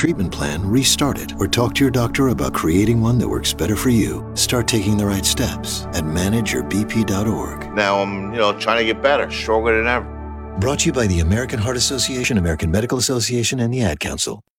treatment plan, restart it, or talk to your doctor about creating one that works better for you. Start taking the right steps at manageyourbp.org. Now I'm, trying to get better, stronger than ever. Brought to you by the American Heart Association, American Medical Association, and the Ad Council.